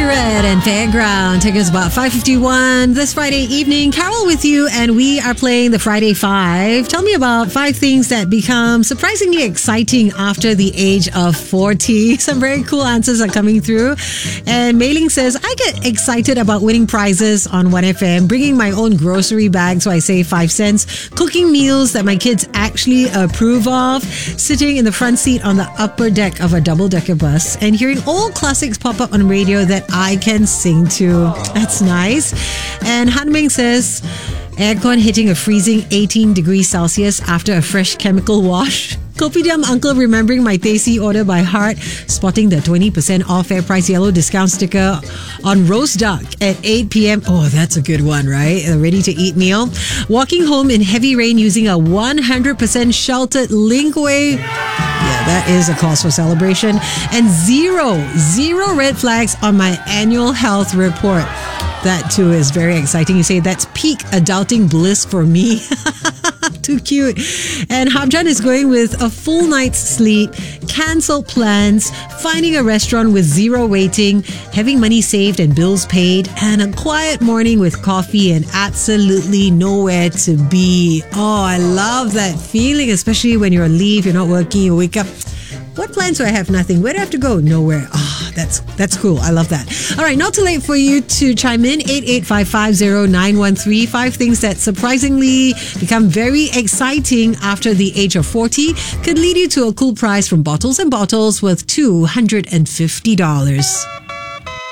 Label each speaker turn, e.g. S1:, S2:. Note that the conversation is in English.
S1: Red and Fairground. Tickets about $5.51 this Friday evening. Carol with you, and we are playing the Friday Five. Tell me about 5 things that become surprisingly exciting after the age of 40. Some very cool answers are coming through. And Mei-Ling says, I get excited about winning prizes on 1FM, bringing my own grocery bag so I save 5 cents, cooking meals that my kids actually approve of, sitting in the front seat on the upper deck of a double-decker bus, and hearing old classics pop up on radio that I can sing to. That's nice. And Han Ming says, aircon hitting a freezing 18 degrees Celsius after a fresh chemical wash. Kopitiam uncle remembering my Teh C order by heart, spotting the 20% off fair price yellow discount sticker on roast duck at 8 p.m. Oh, that's a good one, right? A ready-to-eat meal. Walking home in heavy rain using a 100% sheltered Linkway. Yeah, that is a cause for celebration. And zero red flags on my annual health report. That too is very exciting. You say that's peak adulting bliss for me. Too cute. And Habjan is going with a full night's sleep, cancelled plans, finding a restaurant with 0 waiting, having money saved and bills paid, and a quiet morning with coffee and absolutely nowhere to be. Oh, I love that feeling, especially when you're on leave, you're not working, you wake up. What plans do I have? Nothing. Where do I have to go? Nowhere. Oh, that's cool. I love that. All right, not too late for you to chime in. 88550913. 5 things that surprisingly become very exciting after the age of 40 could lead you to a cool prize from Bottles and Bottles worth $250.